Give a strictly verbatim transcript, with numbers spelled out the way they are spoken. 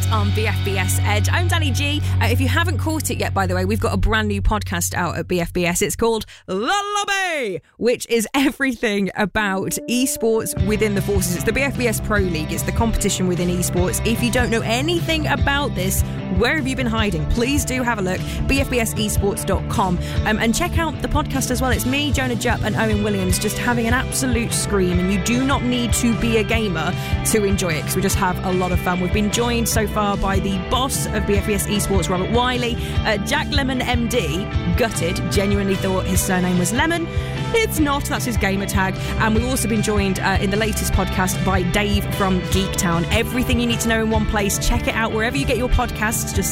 on B F B S Edge. I'm Danny G. Uh, if you haven't caught it yet, by the way, we've got a brand new podcast out at B F B S. It's called The Lobby, which is everything about esports within the forces. It's the B F B S Pro League. It's the competition within esports. If you don't know anything about this, where have you been hiding? Please do have a look. b f b s esports dot com um, and check out the podcast as well. It's me, Jonah Jupp and Owen Williams just having an absolute scream, and you do not need to be a gamer to enjoy it because we just have a lot of fun. We've been joined so far by the boss of B F B S Esports, Robert Wiley, uh, Jack Lemon M D, gutted, genuinely thought his surname was Lemon. It's not, that's his gamer tag. And we've also been joined uh, in the latest podcast by Dave from Geektown. Everything you need to know in one place. Check it out wherever you get your podcasts. Just